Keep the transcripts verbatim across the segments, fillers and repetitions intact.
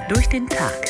durch den Tag.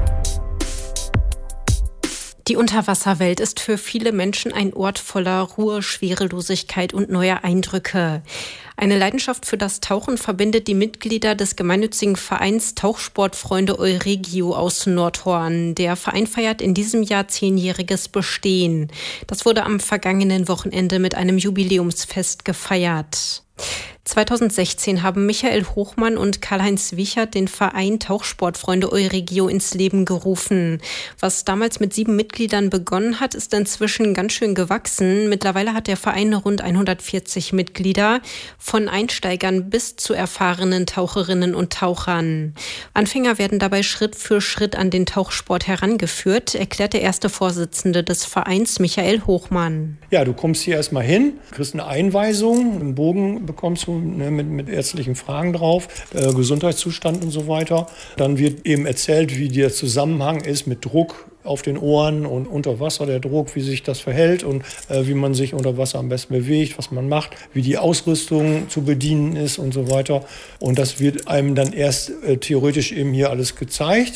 Die Unterwasserwelt ist für viele Menschen ein Ort voller Ruhe, Schwerelosigkeit und neuer Eindrücke. Eine Leidenschaft für das Tauchen verbindet die Mitglieder des gemeinnützigen Vereins Tauchsportfreunde Euregio aus Nordhorn. Der Verein feiert in diesem Jahr zehnjähriges Bestehen. Das wurde am vergangenen Wochenende mit einem Jubiläumsfest gefeiert. zweitausendsechzehn haben Michael Hochmann und Karl-Heinz Wichert den Verein Tauchsportfreunde Euregio ins Leben gerufen. Was damals mit sieben Mitgliedern begonnen hat, ist inzwischen ganz schön gewachsen. Mittlerweile hat der Verein rund hundertvierzig Mitglieder, von Einsteigern bis zu erfahrenen Taucherinnen und Tauchern. Anfänger werden dabei Schritt für Schritt an den Tauchsport herangeführt, erklärt der erste Vorsitzende des Vereins, Michael Hochmann. Ja, du kommst hier erstmal hin, kriegst eine Einweisung, einen Bogen bekommst du ne, mit, mit ärztlichen Fragen drauf, äh, Gesundheitszustand und so weiter. Dann wird eben erzählt, wie der Zusammenhang ist mit Druck auf den Ohren und unter Wasser der Druck, wie sich das verhält und äh, wie man sich unter Wasser am besten bewegt, was man macht, wie die Ausrüstung zu bedienen ist und so weiter. Und das wird einem dann erst äh, theoretisch eben hier alles gezeigt.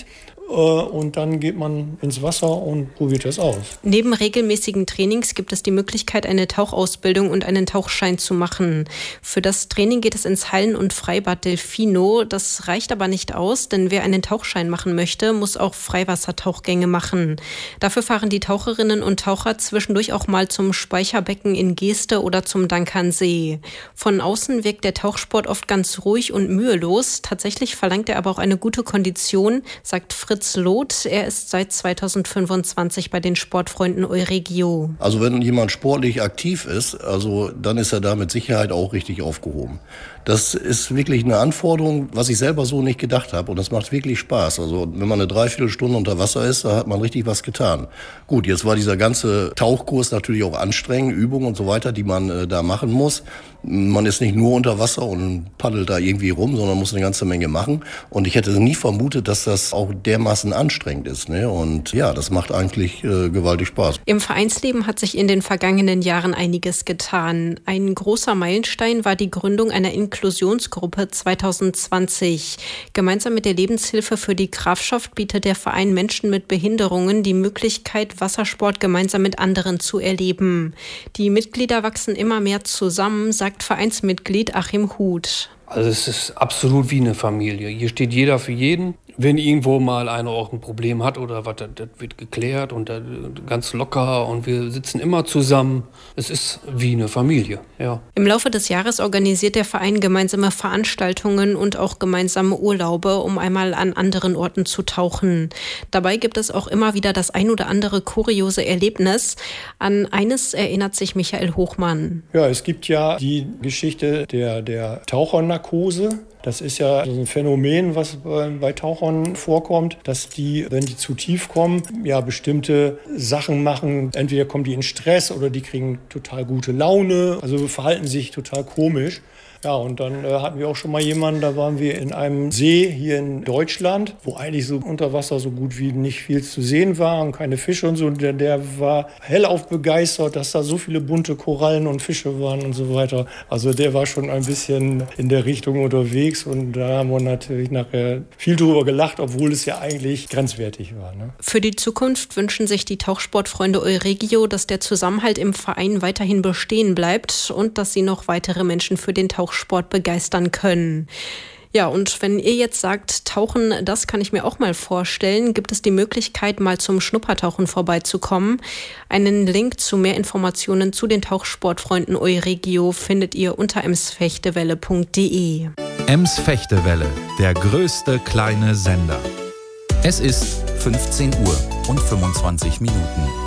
Und dann geht man ins Wasser und probiert das aus. Neben regelmäßigen Trainings gibt es die Möglichkeit, eine Tauchausbildung und einen Tauchschein zu machen. Für das Training geht es ins Hallen- und Freibad Delfino. Das reicht aber nicht aus, denn wer einen Tauchschein machen möchte, muss auch Freiwassertauchgänge machen. Dafür fahren die Taucherinnen und Taucher zwischendurch auch mal zum Speicherbecken in Geeste oder zum Dankernsee. Von außen wirkt der Tauchsport oft ganz ruhig und mühelos. Tatsächlich verlangt er aber auch eine gute Kondition, sagt Fritz Fritz Loth. Er ist seit zweitausendfünfundzwanzig bei den Sportfreunden Euregio. Also wenn jemand sportlich aktiv ist, also dann ist er da mit Sicherheit auch richtig aufgehoben. Das ist wirklich eine Anforderung, was ich selber so nicht gedacht habe. Und das macht wirklich Spaß. Also wenn man eine Dreiviertelstunde unter Wasser ist, da hat man richtig was getan. Gut, jetzt war dieser ganze Tauchkurs natürlich auch anstrengend, Übungen und so weiter, die man äh, da machen muss. Man ist nicht nur unter Wasser und paddelt da irgendwie rum, sondern muss eine ganze Menge machen. Und ich hätte nie vermutet, dass das auch dermaßen anstrengend ist. Ne? Und ja, das macht eigentlich äh, gewaltig Spaß. Im Vereinsleben hat sich in den vergangenen Jahren einiges getan. Ein großer Meilenstein war die Gründung einer Inklusionsgruppe zweitausendzwanzig. Gemeinsam mit der Lebenshilfe für die Grafschaft bietet der Verein Menschen mit Behinderungen die Möglichkeit, Wassersport gemeinsam mit anderen zu erleben. Die Mitglieder wachsen immer mehr zusammen, sagt Vereinsmitglied Achim Huth. Also es ist absolut wie eine Familie. Hier steht jeder für jeden. Wenn irgendwo mal einer auch ein Problem hat oder was, das, das wird geklärt und das, ganz locker und wir sitzen immer zusammen. Es ist wie eine Familie, ja. Im Laufe des Jahres organisiert der Verein gemeinsame Veranstaltungen und auch gemeinsame Urlaube, um einmal an anderen Orten zu tauchen. Dabei gibt es auch immer wieder das ein oder andere kuriose Erlebnis. An eines erinnert sich Michael Hochmann. Ja, es gibt ja die Geschichte der, der Tauchernarkose. Das ist ja so ein Phänomen, was bei Tauchern vorkommt, dass die, wenn die zu tief kommen, ja bestimmte Sachen machen. Entweder kommen die in Stress oder die kriegen total gute Laune, also verhalten sich total komisch. Ja, und dann äh, hatten wir auch schon mal jemanden, da waren wir in einem See hier in Deutschland, wo eigentlich so unter Wasser so gut wie nicht viel zu sehen war und keine Fische und so. Der, der war hellauf begeistert, dass da so viele bunte Korallen und Fische waren und so weiter. Also der war schon ein bisschen in der Richtung unterwegs und da haben wir natürlich nachher viel drüber gelacht, obwohl es ja eigentlich grenzwertig war. Ne? Für die Zukunft wünschen sich die Tauchsportfreunde Euregio, dass der Zusammenhalt im Verein weiterhin bestehen bleibt und dass sie noch weitere Menschen für den Tauchsport Sport begeistern können. Ja, und wenn ihr jetzt sagt, Tauchen, das kann ich mir auch mal vorstellen, gibt es die Möglichkeit, mal zum Schnuppertauchen vorbeizukommen. Einen Link zu mehr Informationen zu den Tauchsportfreunden Euregio findet ihr unter emsfechtewelle punkt de. Ems-Fechtewelle, der größte kleine Sender. Es ist fünfzehn Uhr und fünfundzwanzig Minuten.